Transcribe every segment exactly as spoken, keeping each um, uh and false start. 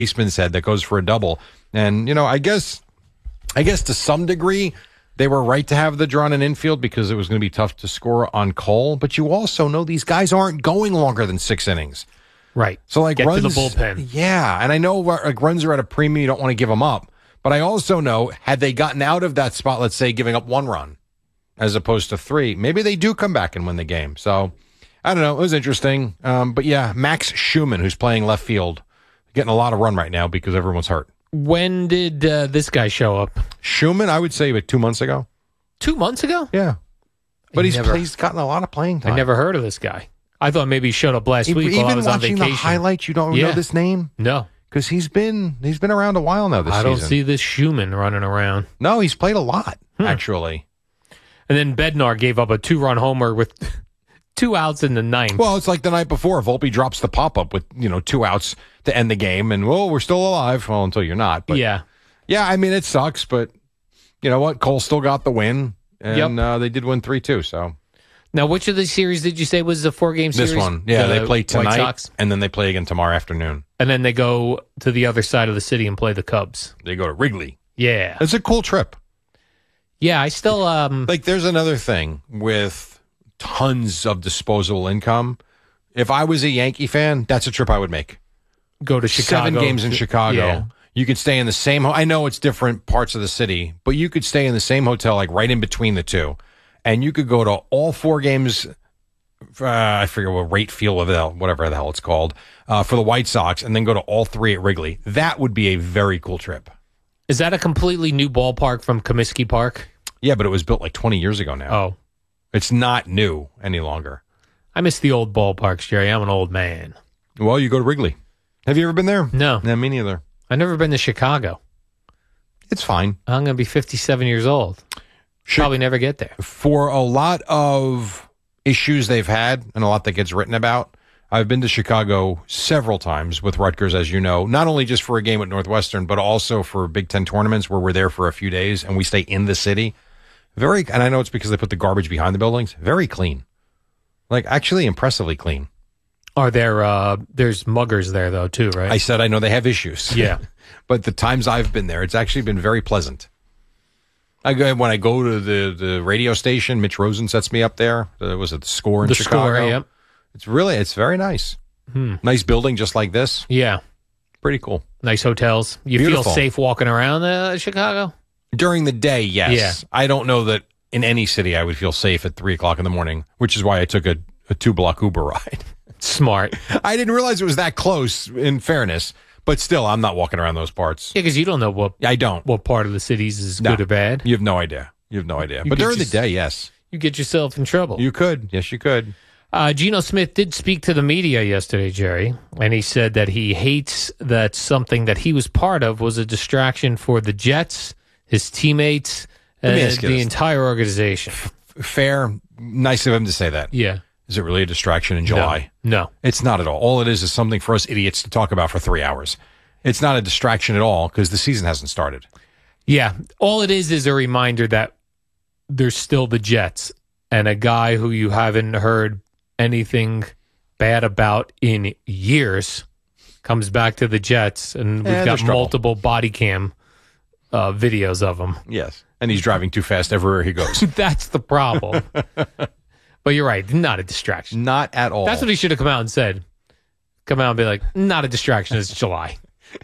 Eastman said, that goes for a double. And, you know, I guess, I guess to some degree, they were right to have the drawn in infield because it was going to be tough to score on Cole. But you also know these guys aren't going longer than six innings. Right. So, like, Get runs, to the bullpen. Yeah. And I know like, runs are at a premium. You don't want to give them up. But I also know, had they gotten out of that spot, let's say, giving up one run as opposed to three, maybe they do come back and win the game. So, I don't know. It was interesting. Um, but, yeah, Max Schumann, who's playing left field, getting a lot of run right now because everyone's hurt. When did uh, this guy show up? Schumann, I would say, like two months ago. Two months ago? Yeah. But he's, never, he's gotten a lot of playing time. I never heard of this guy. I thought maybe he showed up last week Even while I was on watching vacation. the highlights, you don't yeah. know this name? No. Because he's been he's been around a while now this I don't season. see this Schumann running around. No, he's played a lot, hmm. actually. And then Bednar gave up a two-run homer with two outs in the ninth. Well, it's like the night before. Volpe drops the pop-up with, you know, two outs to end the game. And, well, we're still alive. Well, until you're not. But yeah. Yeah, I mean, it sucks. But you know what? Cole still got the win. And yep. uh, they did win three two. So. Now, which of the series did you say was a four-game series? This one. Yeah, the they play tonight. White Sox? And then they play again tomorrow afternoon. And then they go to the other side of the city and play the Cubs. They go to Wrigley. Yeah. It's a cool trip. Yeah, I still... Um, like, there's another thing with tons of disposable income. If I was a Yankee fan, that's a trip I would make. Go to Chicago. Seven games in Chicago. Yeah. You could stay in the same... Ho- I know it's different parts of the city, but you could stay in the same hotel, like, right in between the two. And you could go to all four games... Uh, I forget what rate field of the whatever the hell it's called uh, for the White Sox, and then go to all three at Wrigley. That would be a very cool trip. Is that a completely new ballpark from Comiskey Park? Yeah, but it was built like twenty years ago now. Oh, it's not new any longer. I miss the old ballparks, Jerry. I'm an old man. Well, you go to Wrigley. Have you ever been there? No, no, me neither. I've never been to Chicago. It's fine. I'm going to be fifty-seven years old. Should, Probably never get there. For a lot of issues they've had and a lot that gets written about, I've been to Chicago several times with Rutgers, as you know, not only just for a game at Northwestern, but also for Big Ten tournaments where we're there for a few days and we stay in the city. Very, and I know it's because they put the garbage behind the buildings. Very clean. Like, actually impressively clean. Are there, uh, there's muggers there, though, too, right? I said I know they have issues. Yeah. But the times I've been there, it's actually been very pleasant. I go, when I go to the, the radio station, Mitch Rosen sets me up there. Uh, was it the Score in the Chicago? Score, yep. It's really, it's very nice. Hmm. Nice building just like this. Yeah. Pretty cool. Nice hotels. You Beautiful. feel safe walking around uh, Chicago? During the day, yes. Yeah. I don't know that in any city I would feel safe at three o'clock in the morning, which is why I took a, a two-block Uber ride. Smart. I didn't realize it was that close, in fairness. But still, I'm not walking around those parts. Yeah, because you don't know what I don't what part of the cities is no. good or bad. You have no idea. You have no idea. You but during just, the day, yes. You get yourself in trouble. You could. Yes, you could. Uh, Geno Smith did speak to the media yesterday, Jerry, and he said that he hates that something that he was part of was a distraction for the Jets, his teammates, and the this. entire organization. F- fair. Nice of him to say that. Yeah. Is it really a distraction in July? No. no. It's not at all. All it is is something for us idiots to talk about for three hours. It's not a distraction at all because the season hasn't started. Yeah. All it is is a reminder that there's still the Jets and a guy who you haven't heard anything bad about in years comes back to the Jets, and we've eh, got multiple body cam uh, videos of him. Yes. And he's driving too fast everywhere he goes. That's the problem. But you're right. Not a distraction. Not at all. That's what he should have come out and said. Come out and be like, not a distraction. It's July.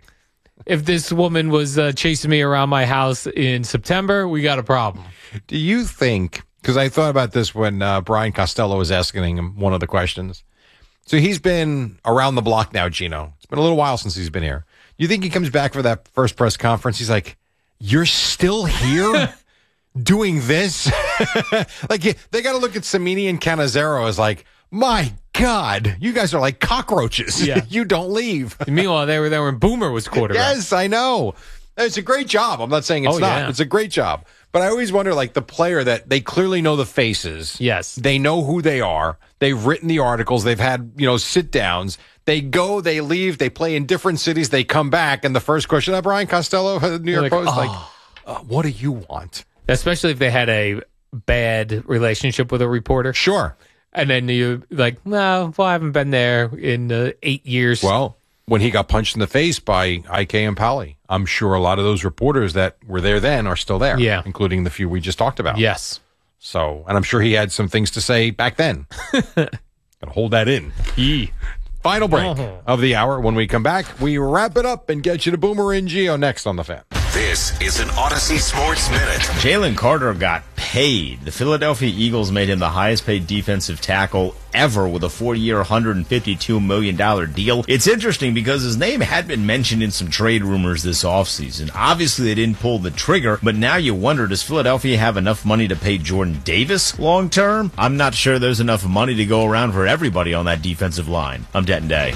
If this woman was uh, chasing me around my house in September, we got a problem. Do you think, because I thought about this when uh, Brian Costello was asking him one of the questions. So he's been around the block now, Geno. It's been a little while since he's been here. You think he comes back for that first press conference? He's like, you're still here doing this? Like, they got to look at Samini and Cannizzaro as like, my God, you guys are like cockroaches. Yeah. You don't leave. And meanwhile, they were there when Boomer was quarterback. Yes, I know. It's a great job. I'm not saying it's oh, not. Yeah. It's a great job. But I always wonder, like, the player that they clearly know the faces. Yes. They know who they are. They've written the articles. They've had, you know, sit downs. They go, they leave, they play in different cities. They come back. And the first question, uh, Brian Costello, the New York like, Post, oh. like, uh, what do you want? Especially if they had a bad relationship with a reporter. Sure. And then you like, no, well, I haven't been there in uh, eight years. Well, when he got punched in the face by Ike Empali. I'm sure a lot of those reporters that were there then are still there, yeah. including the few we just talked about. Yes. So, and I'm sure he had some things to say back then. Gotta hold that in. E. Final break oh. of the hour. When we come back, we wrap it up and get you to Boomer and Geo next on The Fan. This is an Odyssey Sports Minute. Jalen Carter got paid. The Philadelphia Eagles made him the highest paid defensive tackle ever with a four-year, one hundred fifty-two million dollars deal. It's interesting because his name had been mentioned in some trade rumors this offseason. Obviously, they didn't pull the trigger, but now you wonder, does Philadelphia have enough money to pay Jordan Davis long-term? I'm not sure there's enough money to go around for everybody on that defensive line. I'm Denton Day.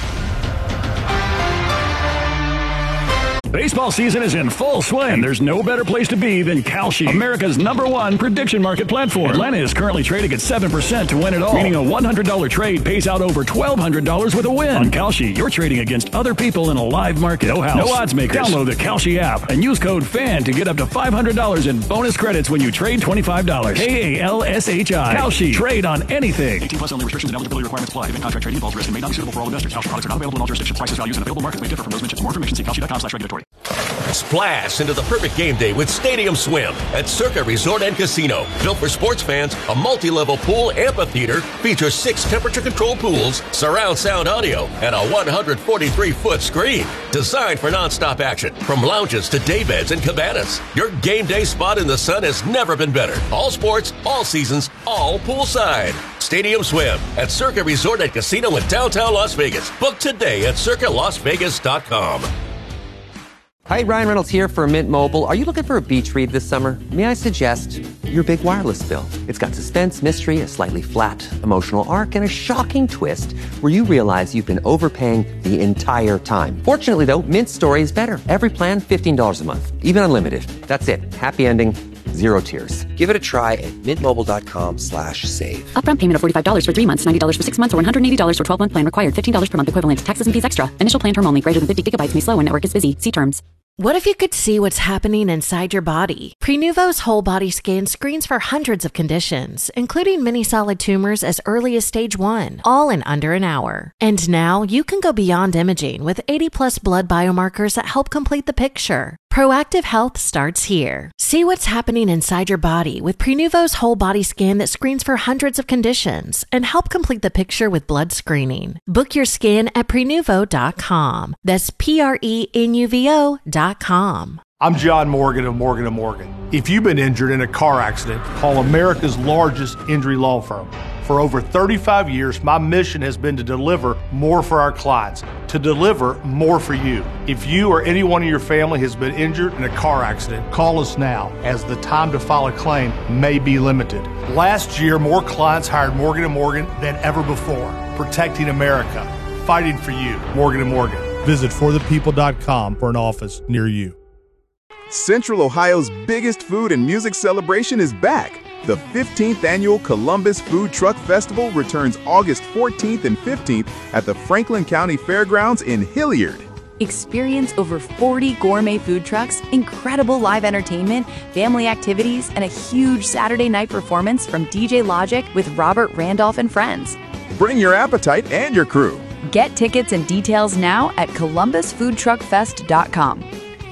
Baseball season is in full swing, and there's no better place to be than Kalshi, America's number one prediction market platform. Atlanta is currently trading at seven percent to win it all, meaning a one hundred dollars trade pays out over twelve hundred dollars with a win. On Kalshi, you're trading against other people in a live market. No house, no odds makers. Download the Kalshi app and use code FAN to get up to five hundred dollars in bonus credits when you trade twenty-five dollars. K A L S H I. Kalshi. Trade on anything. eighteen plus only. Restrictions and eligibility requirements apply. Event contract trading involves risk and may not be suitable for all investors. Kalshi products are not available in all jurisdictions. Prices, values, and available markets may differ from those mentioned. For more information, see kalshi dot com slash regulatory. Splash into the perfect game day with Stadium Swim at Circa Resort and Casino. Built for sports fans, a multi-level pool amphitheater features six temperature-controlled pools, surround sound audio, and a one hundred forty-three foot screen. Designed for non-stop action, from lounges to daybeds and cabanas. Your game day spot in the sun has never been better. All sports, all seasons, all poolside. Stadium Swim at Circa Resort and Casino in downtown Las Vegas. Book today at circa las vegas dot com. Hi, Ryan Reynolds here for Mint Mobile. Are you looking for a beach read this summer? May I suggest your big wireless bill? It's got suspense, mystery, a slightly flat emotional arc, and a shocking twist where you realize you've been overpaying the entire time. Fortunately, though, Mint's story is better. Every plan, fifteen dollars a month, even unlimited. That's it. Happy ending. Zero tears. Give it a try at mintmobile.com slash save. Upfront payment of forty-five dollars for three months, ninety dollars for six months, or one hundred eighty dollars for twelve-month plan required. fifteen dollars per month equivalent. Taxes and fees extra. Initial plan term only. Greater than fifty gigabytes may slow when network is busy. See terms. What if you could see what's happening inside your body? Prenuvo's whole body scan screens for hundreds of conditions, including many solid tumors as early as stage one, all in under an hour. And now you can go beyond imaging with eighty plus blood biomarkers that help complete the picture. Proactive health starts here. See what's happening inside your body with Prenuvo's whole body scan that screens for hundreds of conditions and help complete the picture with blood screening. Book your scan at prenuvo dot com. That's P R E N U V O dot com. I'm John Morgan of Morgan and Morgan. If you've been injured in a car accident, call America's largest injury law firm. For over thirty-five years, my mission has been to deliver more for our clients, to deliver more for you. If you or anyone in your family has been injured in a car accident, call us now, as the time to file a claim may be limited. Last year, more clients hired Morgan and Morgan than ever before, protecting America, fighting for you. Morgan and Morgan. Visit for the people dot com for an office near you. Central Ohio's biggest food and music celebration is back. The fifteenth Annual Columbus Food Truck Festival returns August fourteenth and fifteenth at the Franklin County Fairgrounds in Hilliard. Experience over forty gourmet food trucks, incredible live entertainment, family activities, and a huge Saturday night performance from D J Logic with Robert Randolph and friends. Bring your appetite and your crew. Get tickets and details now at columbus food truck fest dot com.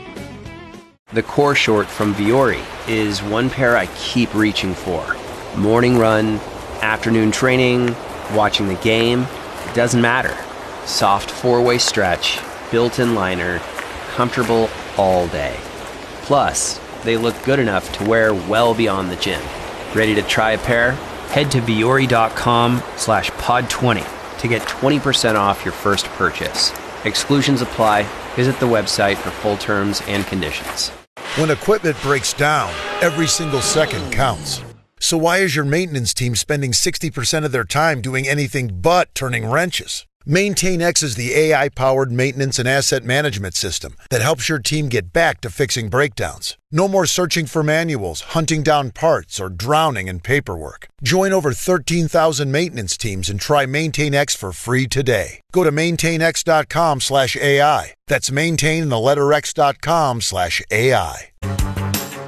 The core short from Vuori is one pair I keep reaching for. Morning run, afternoon training, watching the game, it doesn't matter. Soft four-way stretch, built-in liner, comfortable all day. Plus, they look good enough to wear well beyond the gym. Ready to try a pair? Head to vuori dot com slash pod twenty to get twenty percent off your first purchase. Exclusions apply. Visit the website for full terms and conditions. When equipment breaks down, every single second counts. So why is your maintenance team spending sixty percent of their time doing anything but turning wrenches? MaintainX is the A I-powered maintenance and asset management system that helps your team get back to fixing breakdowns. No more searching for manuals, hunting down parts, or drowning in paperwork. Join over thirteen thousand maintenance teams and try MaintainX for free today. Go to maintainx dot com slash A I. That's maintain the letter X dot com slash A I.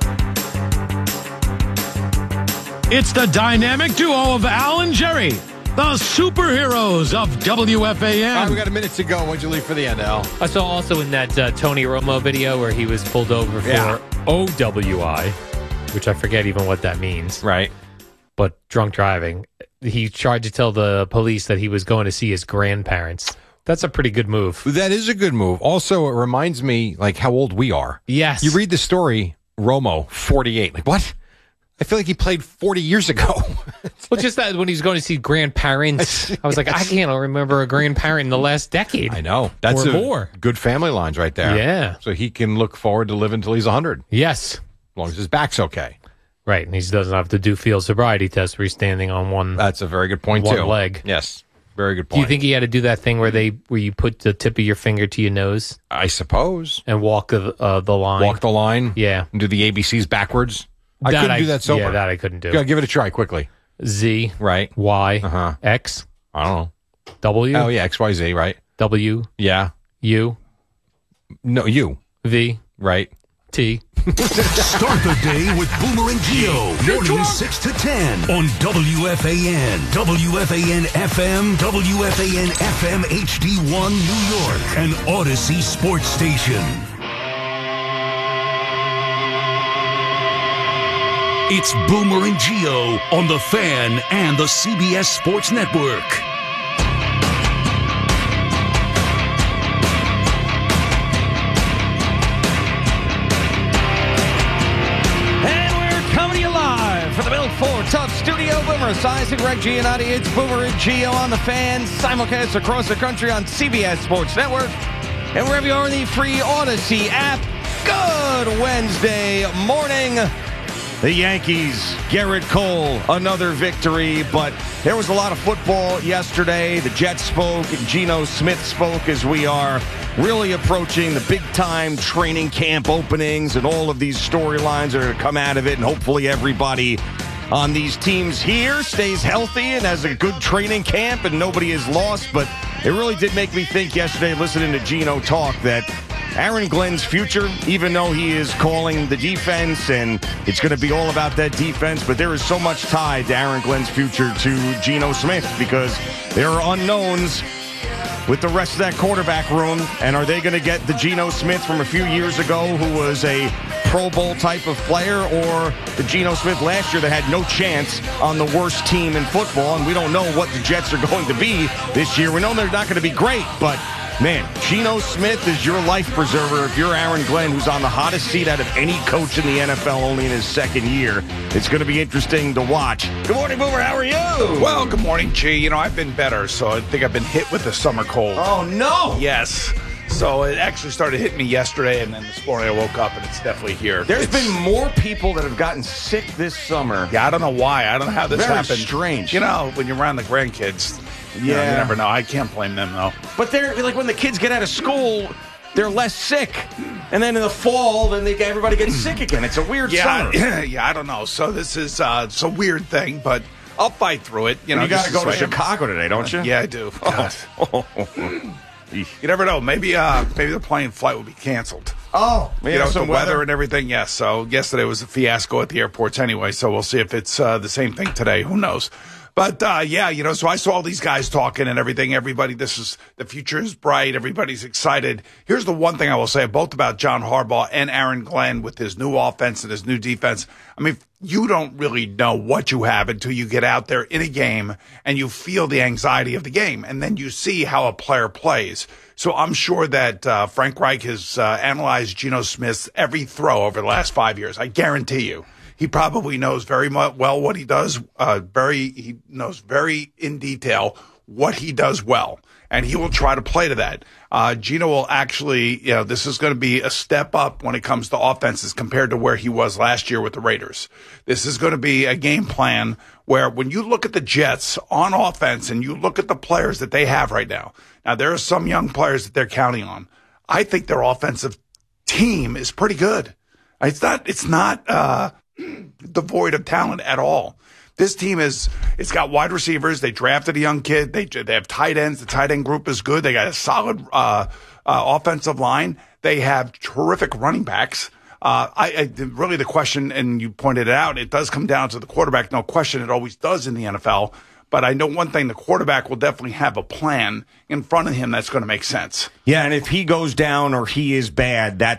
It's the dynamic duo of Al and Jerry, the superheroes of W F A N. All right, we got a minute to go. What'd you leave for the end, Al? I saw also in that uh, Tony Romo video where he was pulled over for Yeah. O W I, which I forget even what that means. Right. But drunk driving. He tried to tell the police that he was going to see his grandparents. That's a pretty good move. That is a good move. Also, it reminds me like how old we are. Yes. You read the story, Romo, forty-eight. Like, what? I feel like he played forty years ago. Well, just that when he was going to see grandparents, I was like, I can't remember a grandparent in the last decade. I know. That's or a more. Good family lines right there. Yeah. So he can look forward to live until he's one hundred. Yes. As long as his back's okay. Right, and he doesn't have to do field sobriety test where he's standing on one. That's a very good point, one too. leg. Yes. Very good point. Do you think he had to do that thing where they where you put the tip of your finger to your nose? I suppose. And walk the, uh, the line? Walk the line? Yeah. And do the A B Cs backwards? I That couldn't I- do that sober. yeah, that I couldn't do. Go, give it a try quickly. Z. Right. Y. Uh-huh. X. I don't know. W. Oh, yeah, X Y Z, right? W. Yeah. U. No, U. V. Right. T. Start the day with Boomer and Geo. Morning six to ten on W F A N, W F A N F M, W F A N F M H D one New York, an Odyssey sports station. It's Boomer and Geo on the Fan and the C B S Sports Network. For the Built Ford Tough Studio, Boomer Esiason, Greg Giannotti, it's Boomer and Geo on the Fan, simulcast across the country on C B S Sports Network, and wherever you are in the free Odyssey app. Good Wednesday morning. The Yankees, Garrett Cole, another victory, but there was a lot of football yesterday. The Jets spoke, and Geno Smith spoke as we are really approaching the big-time training camp openings, and all of these storylines are going to come out of it, and hopefully everybody on these teams here stays healthy and has a good training camp and nobody is lost. But it really did make me think yesterday, listening to Geno talk, that Aaron Glenn's future, even though he is calling the defense and it's going to be all about that defense, but there is so much tied to Aaron Glenn's future to Geno Smith because there are unknowns with the rest of that quarterback room. And are they going to get the Geno Smith from a few years ago who was a Pro Bowl type of player, or the Geno Smith last year that had no chance on the worst team in football? And we don't know what the Jets are going to be this year. We know they're not going to be great, but man, Geno Smith is your life preserver if you're Aaron Glenn, who's on the hottest seat out of any coach in the N F L, only in his second year. It's going to be interesting to watch. Good morning, Boomer. How are you? Well, good morning, G. You know, I've been better, so I think I've been hit with the summer cold. Oh, no. Yes. So it actually started hitting me yesterday, and then this morning I woke up, and it's definitely here. There's It's- been more people that have gotten sick this summer. Yeah, I don't know why. I don't know how this Very happened. strange. You know, when you're around the grandkids, you know, Yeah. you never know. I can't blame them, though. But they're like when the kids get out of school, they're less sick. And then in the fall, then they, everybody gets sick again. It's a weird Yeah, summer. yeah, I don't know. So this is uh, it's a weird thing, but I'll fight through it. You know, you got this to go is to like- Chicago today, don't you? Yeah, I do. God. You never know. Maybe uh, maybe the plane flight will be canceled. Oh, You know, the weather and everything, yes. So yesterday was a fiasco at the airports anyway, so we'll see if it's uh, the same thing today. Who knows? But, uh, yeah, you know, so I saw all these guys talking and everything. Everybody, this is, the future is bright. Everybody's excited. Here's the one thing I will say, both about John Harbaugh and Aaron Glenn with his new offense and his new defense. I mean, you don't really know what you have until you get out there in a game and you feel the anxiety of the game. And then you see how a player plays. So I'm sure that uh, Frank Reich has uh, analyzed Geno Smith's every throw over the last five years. I guarantee you. He probably knows very much well what he does. Uh, very, he knows very in detail what he does well, and he will try to play to that. Uh, Geno will actually, you know, this is going to be a step up when it comes to offenses compared to where he was last year with the Raiders. This is going to be a game plan where when you look at the Jets on offense and you look at the players that they have right now, now there are some young players that they're counting on. I think their offensive team is pretty good. It's not, it's not, uh, devoid of talent at all. This team is, it's got wide receivers. They drafted a young kid. They they have tight ends. The tight end group is good. They got a solid uh, uh, offensive line. They have terrific running backs. Uh, I, I really the question, and you pointed it out, it does come down to the quarterback. No question, it always does in the N F L. But I know one thing, the quarterback will definitely have a plan in front of him that's going to make sense. Yeah, and if he goes down or he is bad, that's